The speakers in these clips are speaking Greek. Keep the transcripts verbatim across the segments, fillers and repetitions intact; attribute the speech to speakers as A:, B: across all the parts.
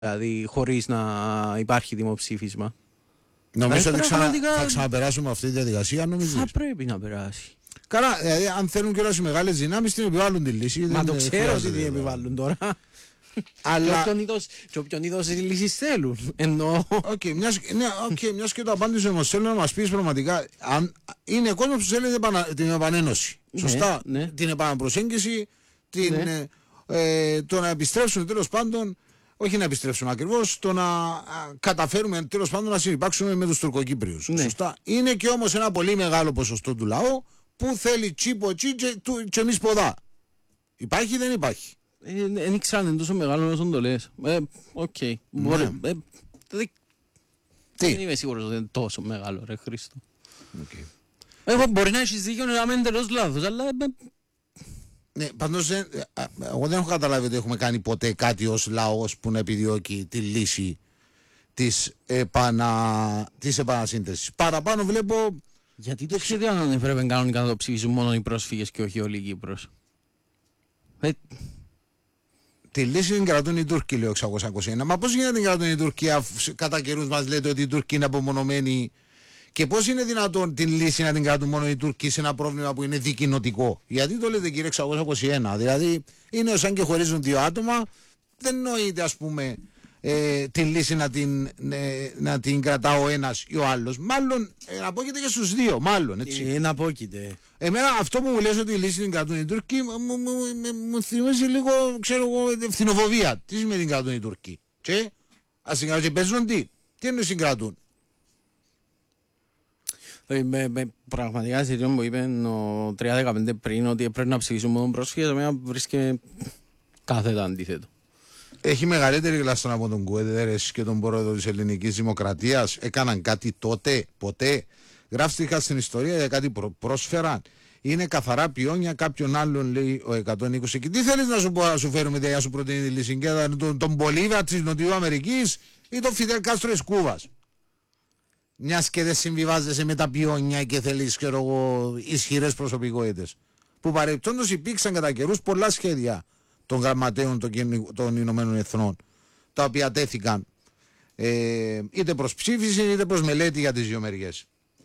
A: Δηλαδή χωρίς να υπάρχει δημοψήφισμα.
B: Νομίζω ότι
A: δηλαδή,
B: ξανα...
A: πραγματικά...
B: θα ξαναπεράσουμε αυτή τη διαδικασία, νομίζεις?
A: Θα πρέπει να περάσει.
B: Καλά, δηλαδή, αν θέλουν κιόλας οι μεγάλες δυνάμεις την επιβάλλουν τη λύση.
A: Μα το
B: δεν
A: ξέρω ότι
B: χρειάζεται,
A: την επιβάλλουν τώρα.
B: Αλλά...
A: Και όποιον είδος λύσεις θέλουν. Εννοώ.
B: Okay, μιας, ναι, okay, μιας και το απάντησε όμως, θέλω να μας πεις πραγματικά, αν είναι κόσμο που θέλει την επανένωση.
A: Ναι,
B: σωστά.
A: Ναι.
B: Την επαναπροσέγγιση, την,
A: Ναι.
B: ε, το να επιστρέψουν τέλος πάντων, όχι να επιστρέψουν ακριβώς, το να α, καταφέρουμε τέλος πάντων να συνυπάρξουμε με τους Τουρκοκύπριους.
A: Ναι.
B: Σωστά. Είναι και όμως ένα πολύ μεγάλο ποσοστό του λαού που θέλει τσίπο τσι και, και εμείς ποδά. Υπάρχει ή δεν υπάρχει?
A: Δεν ήξερα αν είναι τόσο μεγάλο όσο το λες. Ε, οκ. Μπορεί. Ε, δεν είμαι σίγουρος ότι είναι τόσο μεγάλο, ρε Χρήστο.
B: Okay.
A: Εγώ μπορεί να έχεις δίκιο να είμαι εντελώς λάθος, αλλά...
B: Ναι, πάντως εγώ δεν έχω καταλάβει ότι έχουμε κάνει ποτέ κάτι ως λαός που να επιδιώκει τη λύση της, επανα... της επανασύνθεσης. Παραπάνω βλέπω...
A: Γιατί το ξέρετε αν έπρεπε κανονικά να το ψηφίσουν μόνο οι πρόσφυγες και όχι όλη η Κύπρος? Ε...
B: Τη λύση την κρατούν οι Τούρκοι, λέει ο εξακόσια είκοσι ένα. Μα πώς γίνεται να την κρατούν οι Τούρκοι, αφού κατά καιρούς μας λέτε ότι οι Τούρκοι είναι απομονωμένοι? Και πώς είναι δυνατόν την λύση να την κρατούν μόνο οι Τούρκοι σε ένα πρόβλημα που είναι δικοινοτικό? Γιατί το λέτε, κύριε εξακόσια είκοσι ένα? Δηλαδή είναι σαν και χωρίζουν δύο άτομα, δεν νοείται ας πούμε ε, την λύση να την, ε, να την κρατά ο ένας ή ο άλλος. Μάλλον ε, απόκειται και στους δύο, μάλλον έτσι.
A: Είναι απόκειται.
B: Εμένα αυτό που μου λες ότι η λύση την κρατούν οι Τούρκοι μου, μου, μου, μου θυμίζει λίγο, ξέρω εγώ, ευθυνοφοβία. Τι σημαίνει την κρατούν οι Τούρκοι? Και ας συγκρατούν και παίζουν τι? Τι εννοείς συγκρατούν?
A: Με, με, πραγματικά σε που είπε ο τρία δεκαπέντε πριν ότι πρέπει να ψηφίσουν μόνο πρόσφυγες, εμένα βρίσκεται κάθετα αντίθετο.
B: Έχει μεγαλύτερη γλάστον από τον Κουέδερες και τον πρόεδρο της Ελληνικής Δημοκρατίας? Έκαναν κάτι τότε, ποτέ? Γράφτηκα στην ιστορία για κάτι προ, πρόσφεραν? Είναι καθαρά πιόνια κάποιον άλλον, λέει ο εκατόν είκοσι. Και τι θέλεις να σου πω, να σου φέρουμε για σου προτείνει τη λύση? Τον, τον Μπολίβα της Νοτιού Αμερικής ή τον Φιδέλ Κάστρο της Κούβας? Μιας και δεν συμβιβάζεσαι με τα πιόνια και θέλεις, ξέρω εγώ, ισχυρές προσωπικότητες. Που παρεπτόντως υπήρξαν κατά καιρούς πολλά σχέδια των γραμματέων των, των Ηνωμένων Εθνών, τα οποία τέθηκαν ε, είτε προς ψήφιση είτε προς μελέτη για τις δύο μεριές.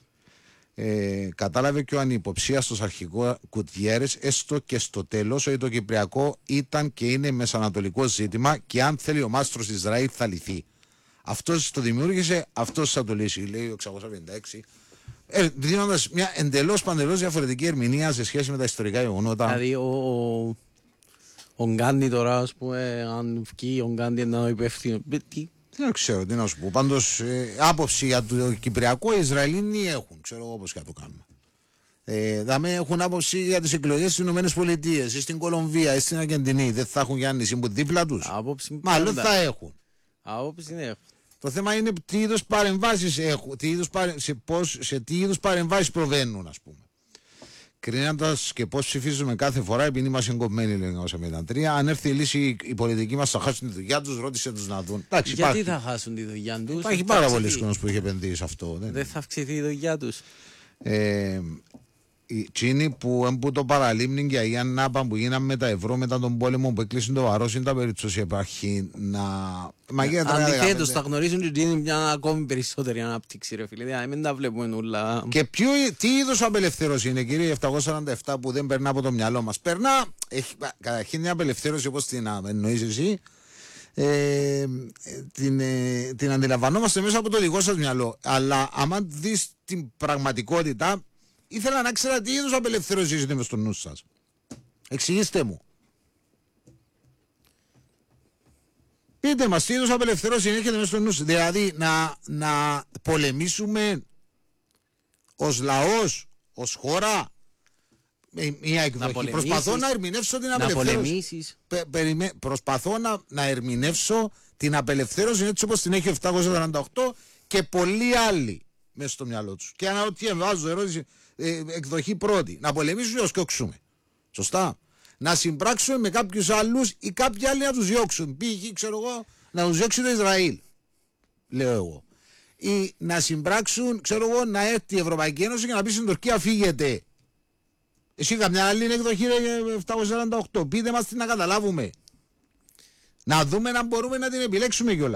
B: Ε, κατάλαβε και ο ανυποψίαστος αρχικό Κουτιέρες, έστω και στο τέλος, ότι το Κυπριακό ήταν και είναι μεσανατολικό ζήτημα και αν θέλει ο μάστρος Ισραήλ θα λυθεί. Αυτός το δημιούργησε, αυτός θα το λύσει, λέει ο εξακόσια πενήντα έξι, ε, δίνοντας μια εντελώς παντελώς διαφορετική ερμηνεία σε σχέση με τα ιστορικά γεγονότα.
A: Δηλαδή ο, ο, ο Γκάντι τώρα, ας πούμε, αν βγει ο Γκάντι να υπεύθυνο, τι...
B: Δεν ξέρω τι να σου πω. Πάντως ε, άποψη για το Κυπριακό οι Ισραηλίνοι έχουν, ξέρω εγώ πώς και θα το κάνουμε. Ε, δαμε έχουν άποψη για τις εκλογές στις Ηνωμένες Πολιτείες ή στην Κολομβία ή στην Αργεντινή. Δεν θα έχουν Γιάννη που δίπλα τους?
A: Άποψη
B: μάλλον θα έχουν.
A: Άποψη ναι έχουν.
B: Το θέμα είναι τι είδους παρεμβάσεις έχουν, τι είδους παρε... σε, πώς... σε τι είδους παρεμβάσεις προβαίνουν, ας πούμε. Κρίνοντας και πώς ψηφίζουμε κάθε φορά, επειδή είμαστε εγκομμένοι, λέει ο εξακόσια εβδομήντα τρία, αν έρθει η λύση, οι πολιτικοί μας θα χάσουν τη δουλειά τους, ρώτησε τους να δουν. Εντάξει,
A: γιατί
B: υπάρχει.
A: θα χάσουν τη δουλειά τους?
B: Υπάρχει πάρα πολλοί κόσμος που είχε επενδύσει σε αυτό.
A: Δεν, δεν θα αυξηθεί η δουλειά τους.
B: Ε, οι Τσίνοι που έμπου το παραλίμνη και η Ανάπα που γίναν με τα ευρώ μετά τον πόλεμο που έκλεισαν το βαρός είναι τα περίπτωση υπάρχει να...
A: Αντιθέτως θα γνωρίζουν ότι είναι μια ακόμη περισσότερη ανάπτυξη, ρε φίλε, δηλαδή μην τα βλέπουμε όλα.
B: Και ποιο, τι είδους απελευθέρωση είναι, κύριε επτακόσια σαράντα επτά, που δεν περνά από το μυαλό μας? Περνά, έχει, καταρχήν μια απελευθέρωση όπως την εννοείς εσύ, ε, την, ε, την αντιλαμβανόμαστε μέσα από το δικό σας μυαλό, αλλά άμα δεις την πραγματικότητα, ήθελα να ξέρω τι είδους απελευθέρωση έχετε μες στο νου σας. Εξηγήστε μου. Πείτε μας τι είδους απελευθέρωση έχετε μες στο νου σας. Δηλαδή να, να πολεμήσουμε ως λαός, ως χώρα, μια εκδοχή. Προσπαθώ να ερμηνεύσω την απελευθέρωση. Πε, περιμέ, προσπαθώ να, να ερμηνεύσω την απελευθέρωση έτσι όπως την έχει ο επτακόσια σαράντα οκτώ και πολλοί άλλοι μέσα στο μυαλό τους. Και αναρωτιέμαι, βάζω ερώτηση, ε, εκδοχή πρώτη. Να πολεμήσουμε ως κόξουμε. Σωστά. Να συμπράξουμε με κάποιους άλλους ή κάποιοι άλλοι να τους διώξουν. Πήγε, ξέρω εγώ, να τους διώξει το Ισραήλ. Λέω εγώ. Ή να συμπράξουν, ξέρω εγώ, να έρθει η Ευρωπαϊκή Ένωση και να πει στην Τουρκία φύγετε. Εσύ καμιά άλλη εκδοχή επτακόσια σαράντα οκτώ. Πείτε μας τι να καταλάβουμε. Να δούμε αν μπορούμε να την επιλέξουμε κιόλας.